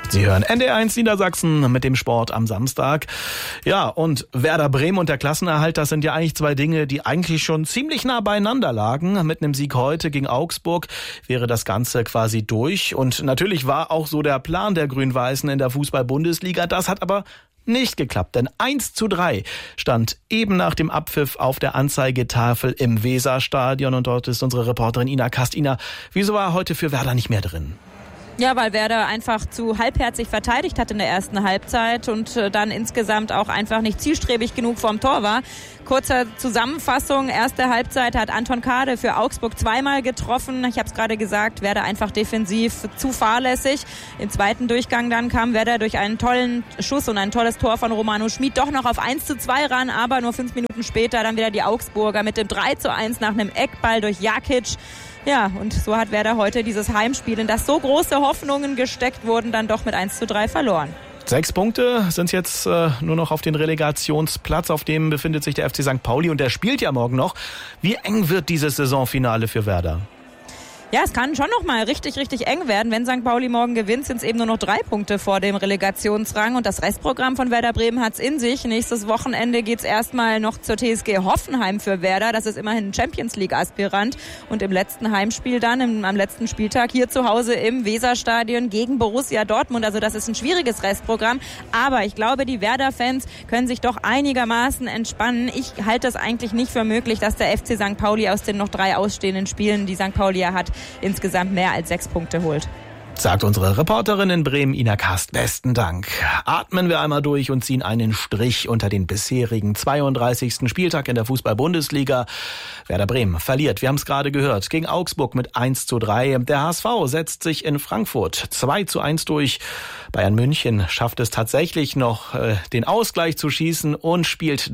Sie hören NDR1 Niedersachsen mit dem Sport am Samstag. Ja, und Werder Bremen und der Klassenerhalt, das sind ja eigentlich zwei Dinge, die eigentlich schon ziemlich nah beieinander lagen. Mit einem Sieg heute gegen Augsburg wäre das Ganze quasi durch. Und natürlich war auch so der Plan der Grün-Weißen in der Fußball-Bundesliga. Das hat aber nicht geklappt, denn 1:3 stand eben nach dem Abpfiff auf der Anzeigetafel im Weserstadion. Und dort ist unsere Reporterin Ina Kast. Ina, wieso war heute für Werder nicht mehr drin? Ja, weil Werder einfach zu halbherzig verteidigt hat in der ersten Halbzeit und dann insgesamt auch einfach nicht zielstrebig genug vorm Tor war. Kurze Zusammenfassung, erste Halbzeit hat Anton Kade für Augsburg zweimal getroffen. Ich habe es gerade gesagt, Werder einfach defensiv zu fahrlässig. Im zweiten Durchgang dann kam Werder durch einen tollen Schuss und ein tolles Tor von Romano Schmid doch noch auf 1:2 ran, aber nur 5 Minuten später dann wieder die Augsburger mit dem 3:1 nach einem Eckball durch Jakic. Ja, und so hat Werder heute dieses Heimspiel, in das so große Hoffnungen gesteckt wurden, dann doch mit 1:3 verloren. 6 Punkte sind jetzt nur noch auf den Relegationsplatz, auf dem befindet sich der FC St. Pauli und der spielt ja morgen noch. Wie eng wird dieses Saisonfinale für Werder? Ja, es kann schon noch mal richtig eng werden. Wenn St. Pauli morgen gewinnt, sind es eben nur noch 3 Punkte vor dem Relegationsrang. Und das Restprogramm von Werder Bremen hat's in sich. Nächstes Wochenende geht's erstmal noch zur TSG Hoffenheim für Werder. Das ist immerhin ein Champions-League-Aspirant. Und im letzten Heimspiel dann, am letzten Spieltag, hier zu Hause im Weserstadion gegen Borussia Dortmund. Also das ist ein schwieriges Restprogramm. Aber ich glaube, die Werder-Fans können sich doch einigermaßen entspannen. Ich halte es eigentlich nicht für möglich, dass der FC St. Pauli aus den noch 3 ausstehenden Spielen, die St. Pauli ja hat, insgesamt mehr als 6 Punkte holt. Sagt unsere Reporterin in Bremen, Ina Kast. Besten Dank. Atmen wir einmal durch und ziehen einen Strich unter den bisherigen 32. Spieltag in der Fußball-Bundesliga. Werder Bremen verliert, wir haben es gerade gehört, gegen Augsburg mit 1:3. Der HSV setzt sich in Frankfurt 2:1 durch. Bayern München schafft es tatsächlich noch, den Ausgleich zu schießen und spielt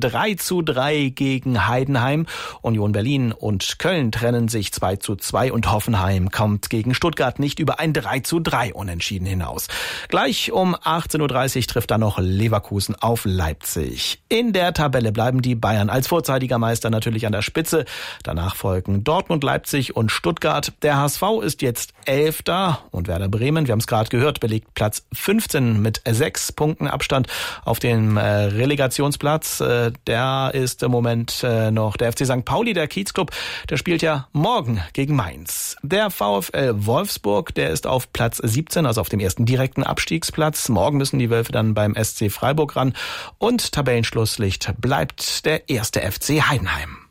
3:3 gegen Heidenheim. Union Berlin und Köln trennen sich 2:2 und Hoffenheim kommt gegen Stuttgart nicht über ein 3:3 Unentschieden hinaus. Gleich um 18:30 Uhr trifft dann noch Leverkusen auf Leipzig. In der Tabelle bleiben die Bayern als vorzeitiger Meister natürlich an der Spitze. Danach folgen Dortmund, Leipzig und Stuttgart. Der HSV ist jetzt 11. und Werder Bremen, wir haben es gerade gehört, belegt Platz 15 mit 6 Punkten Abstand auf dem Relegationsplatz. Der ist im Moment noch der FC St. Pauli, der Kiezclub. Der spielt ja morgen gegen Mainz. Der VfL Wolfsburg, der ist auf Platz 17, also auf dem ersten direkten Abstiegsplatz. Morgen müssen die Wölfe dann beim SC Freiburg ran. Und Tabellenschlusslicht bleibt der erste FC Heidenheim.